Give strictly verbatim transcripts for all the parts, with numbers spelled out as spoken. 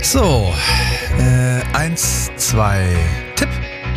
So, äh, eins, zwei, Tipp.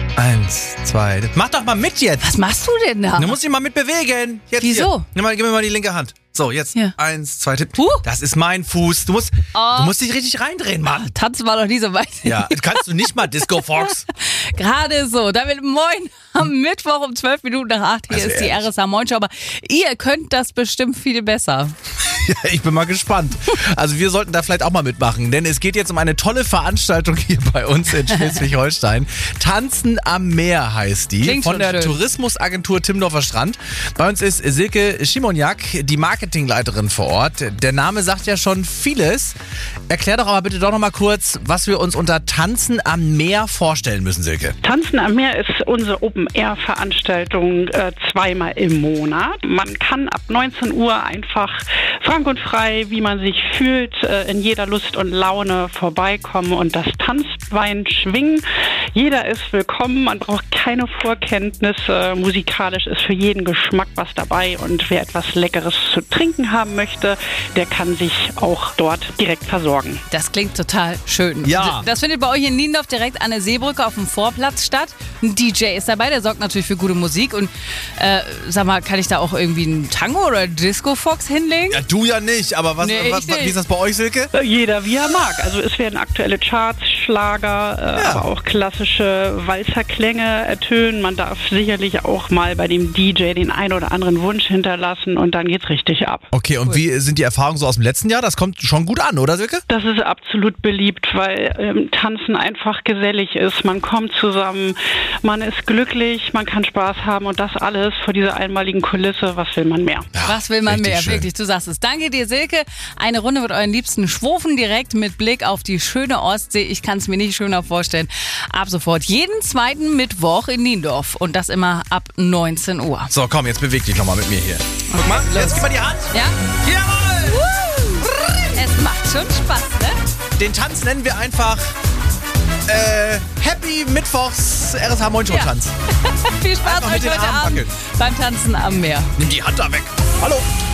Eins, zwei, Tipp. Mach doch mal mit jetzt. Was machst du denn da? Du musst dich mal mitbewegen. Jetzt Wieso? Hier. Nimm mal, gib mir mal die linke Hand. So, jetzt. Ja. Eins, zwei, Tipp. Huh. Das ist mein Fuß. Du musst, Oh. du musst dich richtig reindrehen, Mann. Tanzen war noch nie so weit. Ja, kannst du nicht mal Disco Fox? Gerade so. Damit moin am Mittwoch um zwölf Minuten nach acht. Hier Also ist die ehrlich. R S H Moin Show. Aber ihr könnt das bestimmt viel besser. Ja, ich bin mal gespannt. Also wir sollten da vielleicht auch mal mitmachen, denn es geht jetzt um eine tolle Veranstaltung hier bei uns in Schleswig-Holstein. Tanzen am Meer heißt die, Klingt von schon der schön. Tourismusagentur Timmendorfer Strand. Bei uns ist Silke Schimoniak, die Marketingleiterin vor Ort. Der Name sagt ja schon vieles. Erklär doch aber bitte doch noch mal kurz, was wir uns unter Tanzen am Meer vorstellen müssen, Silke. Tanzen am Meer ist unsere Open-Air-Veranstaltung äh, zweimal im Monat. Man kann ab neunzehn Uhr einfach frank und frei, wie man sich fühlt, äh, in jeder Lust und Laune vorbeikommen und das Tanzbein schwingen. Jeder ist willkommen, man braucht keine Vorkenntnisse. Musikalisch ist für jeden Geschmack was dabei und wer etwas Leckeres zu trinken haben möchte, der kann sich auch dort direkt versorgen. Das klingt total schön. Ja. Das findet bei euch in Niendorf direkt an der Seebrücke auf dem Vorplatz statt. Ein D J ist dabei, der sorgt natürlich für gute Musik. Und äh, sag mal, kann ich da auch irgendwie einen Tango oder Disco Fox hinlegen? Ja, du ja nicht, aber was, Nee, ich was, nicht. wie ist das bei euch, Silke? Äh, Jeder wie er mag. Also es werden aktuelle Charts, Schlager, äh, Ja. aber auch klassische Walzerklänge ertönen. Man darf sicherlich auch mal bei dem D J den ein oder anderen Wunsch hinterlassen und dann geht's richtig ab. Okay, und wie sind die Erfahrungen so aus dem letzten Jahr? Das kommt schon gut an, oder Silke? Das ist absolut beliebt, weil ähm, Tanzen einfach gesellig ist. Man kommt zusammen, man ist glücklich, man kann Spaß haben und das alles vor dieser einmaligen Kulisse. Was will man mehr? Ja, Was will man richtig mehr? schön. Wirklich, du sagst es. Danke dir, Silke. Eine Runde mit euren Liebsten schwufen direkt mit Blick auf die schöne Ostsee. Ich kann es mir nicht schöner vorstellen. Ab sofort jeden zweiten Mittwoch in Niendorf und das immer ab neunzehn Uhr. So, komm, jetzt beweg dich nochmal mit mir hier. Guck mal, jetzt gib mal die Hand. Ja? Jawohl! Es macht schon Spaß, ne? Den Tanz nennen wir einfach äh, Happy Mittwochs R S H Moin Show Ja. Tanz. Viel Spaß Einfach mit euch den heute Armen Abend wackeln. beim Tanzen am Meer. Nimm die Hand da weg. Hallo.